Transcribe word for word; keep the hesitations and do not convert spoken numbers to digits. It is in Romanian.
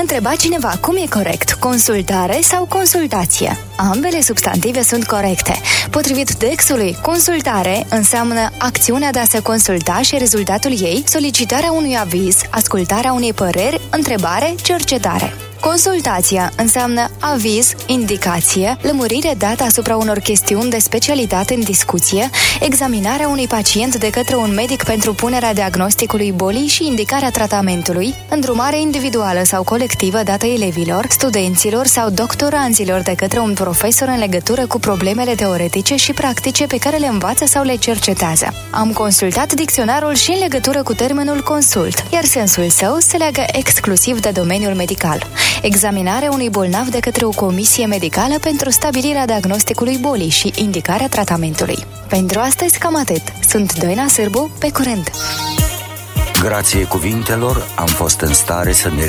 întreba cineva cum e corect, consultare sau consultație. Ambele substantive sunt corecte. Potrivit Dexului, consultare înseamnă acțiunea de a se consulta și rezultatul ei, solicitarea unui aviz, ascultarea unei păreri, întrebare, cercetare. Consultația înseamnă aviz, indicație, lămurire dată asupra unor chestiuni de specialitate în discuție, examinarea unui pacient de către un medic pentru punerea diagnosticului bolii și indicarea tratamentului, îndrumare individuală sau colectivă dată elevilor, studenților sau doctoranților de către un profesor în legătură cu problemele teoretice și practice pe care le învață sau le cercetează. Am consultat dicționarul și în legătură cu termenul consult, iar sensul său se leagă exclusiv de domeniul medical. Examinarea unui bolnav de către o comisie medicală pentru stabilirea diagnosticului bolii și indicarea tratamentului. Pentru astăzi cam atât. Sunt Doina Sârbu, pe curând! Grație cuvintelor am fost în stare să ne